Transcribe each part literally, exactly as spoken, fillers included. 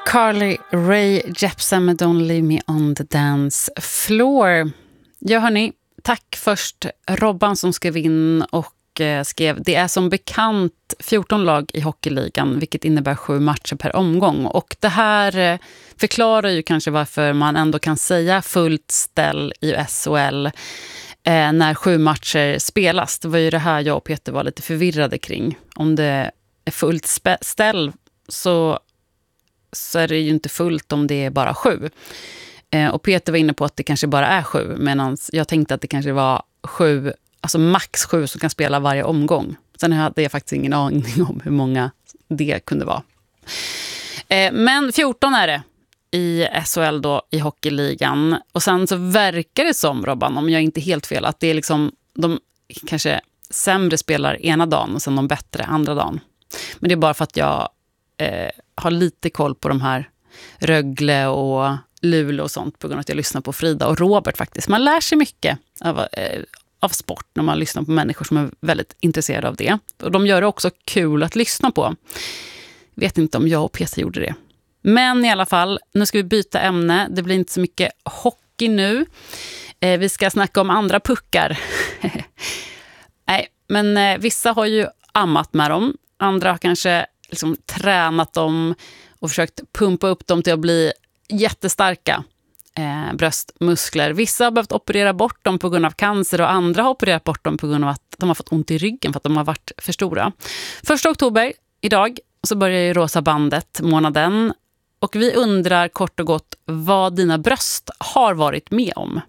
Carly Rae Jepsen med Don't Leave Me on the Dance Floor. Ja hörni, tack först Robban som skrev in och eh, skrev: det är som bekant fjorton lag i hockeyligan, vilket innebär sju matcher per omgång. Och det här eh, förklarar ju kanske varför man ändå kan säga fullt ställ i S H L eh, när sju matcher spelas. Det var ju det här jag och Peter var lite förvirrade kring. Om det är fullt spe- ställ så så är det ju inte fullt om det är bara sju. Eh, och Peter var inne på att det kanske bara är sju, medan jag tänkte att det kanske var sju, alltså max sju som kan spela varje omgång. Sen hade jag faktiskt ingen aning om hur många det kunde vara. Eh, men fjorton är det i S H L då, i hockeyligan. Och sen så verkar det som, Robban, om jag inte helt fel, att det är liksom de kanske sämre spelar ena dagen och sen de bättre andra dagen. Men det är bara för att jag eh, har lite koll på de här Rögle och Luleå och sånt på grund av att jag lyssnar på Frida och Robert faktiskt. Man lär sig mycket av, eh, av sport när man lyssnar på människor som är väldigt intresserade av det. Och de gör det också kul att lyssna på. Vet inte om jag och Peter gjorde det. Men i alla fall, nu ska vi byta ämne. Det blir inte så mycket hockey nu. Eh, vi ska snacka om andra puckar. Nej, men eh, vissa har ju ammat med dem. Andra har kanske liksom tränat dem och försökt pumpa upp dem till att bli jättestarka eh, bröstmuskler. Vissa har behövt operera bort dem på grund av cancer och andra har opererat bort dem på grund av att de har fått ont i ryggen för att de har varit för stora. Första oktober, idag, så börjar ju Rosa bandet månaden och vi undrar kort och gott vad dina bröst har varit med om.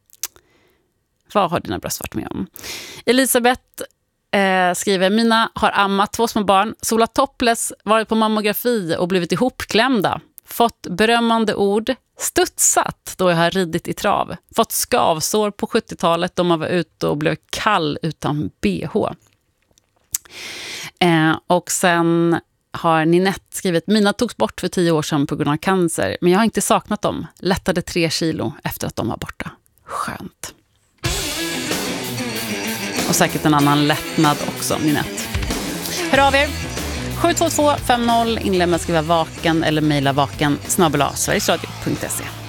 Vad har dina bröst varit med om? Elisabeth Eh, skriver: mina har ammat två små barn, solat topless, varit på mammografi och blivit ihopklämda, fått berömmande ord, studsat då jag har ridit i trav, fått skavsår på sjuttiotalet då man var ute och blev kall utan B H. Eh, och sen har Ninette skrivit: mina togs bort för tio år sedan på grund av cancer, men jag har inte saknat dem, lättade tre kilo efter att de var borta. Skönt. Och säkert en annan lättnad också, Ninette. Hör av er. sju två två fem noll, inlämna skriva vaken eller mejla vaken snabel-a sverigesradio punkt se.